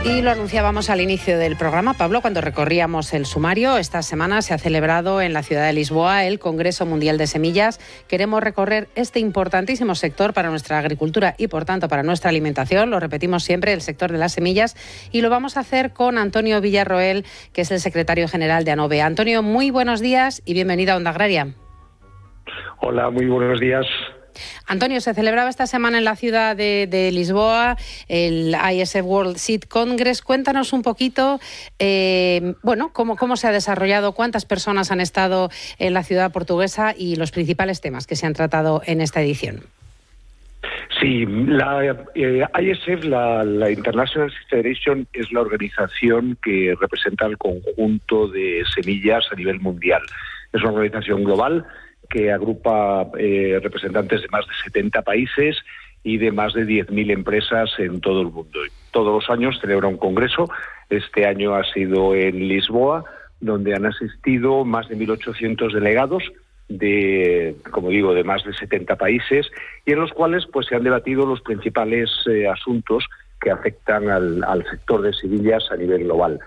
Y lo anunciábamos al inicio del programa, Pablo, cuando recorríamos el sumario. Esta semana se ha celebrado en la ciudad de Lisboa el Congreso Mundial de Semillas. Queremos recorrer este importantísimo sector para nuestra agricultura y, por tanto, para nuestra alimentación. Lo repetimos siempre, el sector de las semillas. Y lo vamos a hacer con Antonio Villarroel, que es el secretario general de ANOVE. Antonio, muy buenos días y bienvenido a Onda Agraria. Hola, muy buenos días. Antonio, se celebraba esta semana en la ciudad de Lisboa el ISF World Seed Congress. Cuéntanos un poquito, cómo se ha desarrollado, cuántas personas han estado en la ciudad portuguesa y los principales temas que se han tratado en esta edición. Sí, la ISF, la International Seed Federation, es la organización que representa el conjunto de semillas a nivel mundial. Es una organización global que agrupa representantes de más de 70 países y de más de 10.000 empresas en todo el mundo. Todos los años celebra un congreso. Este año ha sido en Lisboa, donde han asistido más de 1.800 delegados de más de 70 países, y en los cuales pues se han debatido los principales asuntos que afectan al sector de semillas a nivel global.